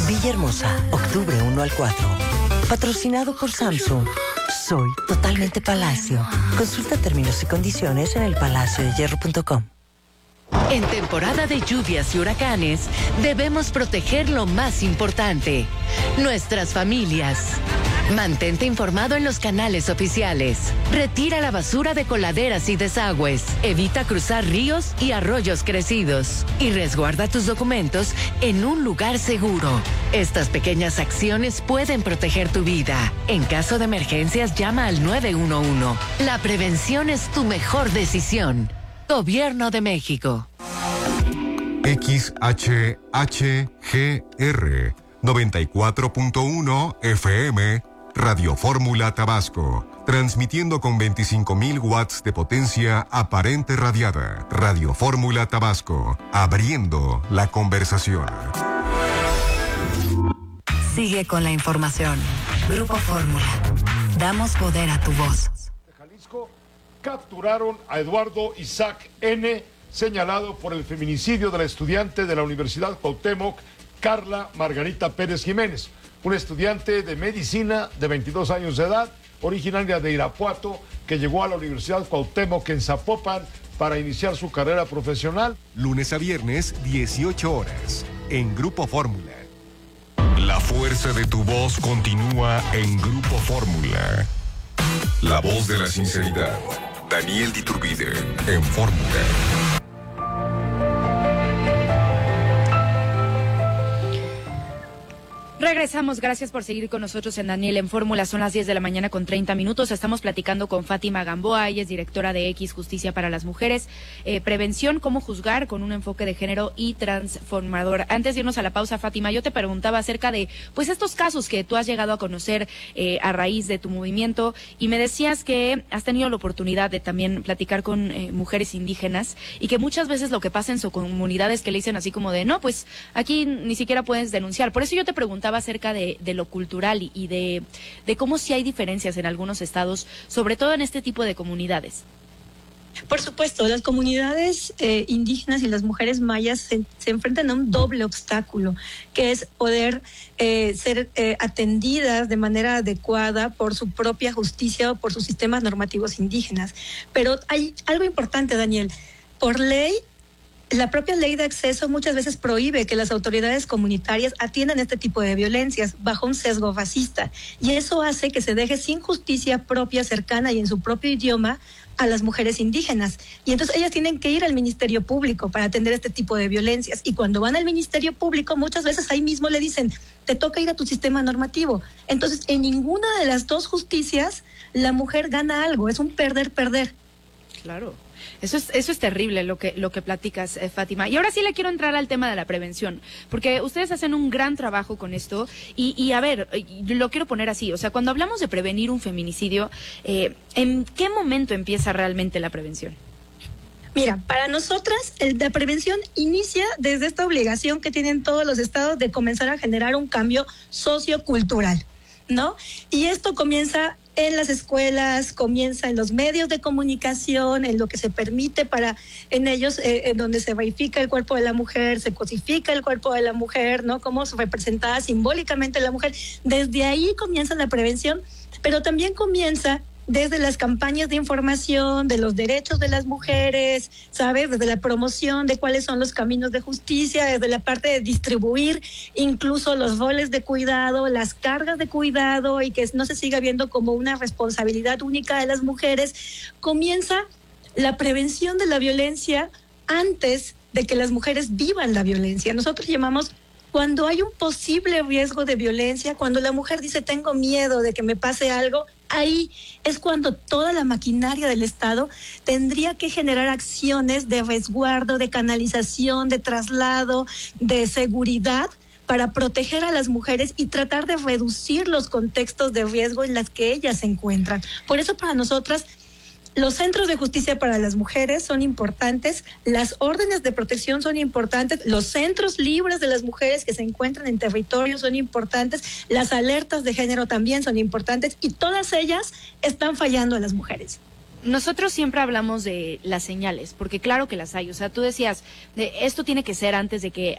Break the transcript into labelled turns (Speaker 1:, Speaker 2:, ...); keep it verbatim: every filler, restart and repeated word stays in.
Speaker 1: Villahermosa, octubre uno al cuatro. Patrocinado por Samsung. Soy totalmente Palacio. Consulta términos y condiciones en el palacio de hierro punto com.
Speaker 2: En temporada de lluvias y huracanes, debemos proteger lo más importante, nuestras familias. Mantente informado en los canales oficiales. Retira la basura de coladeras y desagües. Evita cruzar ríos y arroyos crecidos. Y resguarda tus documentos en un lugar seguro. Estas pequeñas acciones pueden proteger tu vida. En caso de emergencias, llama al nueve uno uno. La prevención es tu mejor decisión. Gobierno de México.
Speaker 3: X H H G R noventa y cuatro punto uno F M Radio Fórmula Tabasco, transmitiendo con veinticinco mil watts de potencia aparente radiada. Radio Fórmula Tabasco, abriendo la conversación.
Speaker 4: Sigue con la información. Grupo Fórmula. Damos poder a tu voz.
Speaker 5: De Jalisco capturaron a Eduardo Isaac N., señalado por el feminicidio de la estudiante de la Universidad Cuauhtémoc, Carla Margarita Pérez Jiménez. Una estudiante de medicina de veintidós años de edad, originaria de Irapuato, que llegó a la Universidad Cuauhtémoc en Zapopan para iniciar su carrera profesional.
Speaker 3: Lunes a viernes, dieciocho horas, en Grupo Fórmula. La fuerza de tu voz continúa en Grupo Fórmula. La voz de la sinceridad. Daniel Diturbide, en Fórmula.
Speaker 6: Regresamos, gracias por seguir con nosotros en Daniel en Fórmula. Son las diez de la mañana con treinta minutos. Estamos platicando con Fátima Gamboa, ella es directora de X Justicia para las Mujeres. Eh, prevención, cómo juzgar con un enfoque de género y transformador. Antes de irnos a la pausa, Fátima, yo te preguntaba acerca de pues estos casos que tú has llegado a conocer eh, a raíz de tu movimiento, y me decías que has tenido la oportunidad de también platicar con eh, mujeres indígenas, y que muchas veces lo que pasa en su comunidad es que le dicen así como de, no, pues aquí ni siquiera puedes denunciar. Por eso yo te preguntaba acerca de, de lo cultural y, y de, de cómo sí hay diferencias en algunos estados, sobre todo en este tipo de comunidades.
Speaker 7: Por supuesto, las comunidades eh, indígenas y las mujeres mayas se, se enfrentan a un doble obstáculo, que es poder eh, ser eh, atendidas de manera adecuada por su propia justicia o por sus sistemas normativos indígenas. Pero hay algo importante, Daniel. Por ley, la propia ley de acceso muchas veces prohíbe que las autoridades comunitarias atiendan este tipo de violencias bajo un sesgo racista, y eso hace que se deje sin justicia propia, cercana y en su propio idioma a las mujeres indígenas. Y entonces ellas tienen que ir al Ministerio Público para atender este tipo de violencias, y cuando van al Ministerio Público muchas veces ahí mismo le dicen, te toca ir a tu sistema normativo. Entonces en ninguna de las dos justicias la mujer gana algo, es un perder-perder.
Speaker 6: Claro. Eso es, eso es terrible lo que, lo que platicas, eh, Fátima. Y ahora sí le quiero entrar al tema de la prevención, porque ustedes hacen un gran trabajo con esto. Y, y a ver, lo quiero poner así, o sea, cuando hablamos de prevenir un feminicidio, eh, ¿en qué momento empieza realmente la prevención?
Speaker 7: Mira, para nosotras el, la prevención inicia desde esta obligación que tienen todos los estados de comenzar a generar un cambio sociocultural, ¿no? Y esto comienza en las escuelas, comienza en los medios de comunicación, en lo que se permite para, en ellos, eh, en donde se verifica el cuerpo de la mujer, se cosifica el cuerpo de la mujer, ¿no? Cómo es representada simbólicamente la mujer. Desde ahí comienza la prevención, pero también comienza desde las campañas de información de los derechos de las mujeres, ¿sabes? Desde la promoción de cuáles son los caminos de justicia, desde la parte de distribuir incluso los roles de cuidado, las cargas de cuidado, y que no se siga viendo como una responsabilidad única de las mujeres. Comienza la prevención de la violencia antes de que las mujeres vivan la violencia. Nosotros llamamos cuando hay un posible riesgo de violencia, cuando la mujer dice tengo miedo de que me pase algo, ahí es cuando toda la maquinaria del Estado tendría que generar acciones de resguardo, de canalización, de traslado, de seguridad para proteger a las mujeres y tratar de reducir los contextos de riesgo en los que ellas se encuentran. Por eso para nosotras los centros de justicia para las mujeres son importantes, las órdenes de protección son importantes, los centros libres de las mujeres que se encuentran en territorio son importantes, las alertas de género también son importantes, y todas ellas están fallando a las mujeres.
Speaker 6: Nosotros siempre hablamos de las señales, porque claro que las hay. O sea, tú decías, de, esto tiene que ser antes de que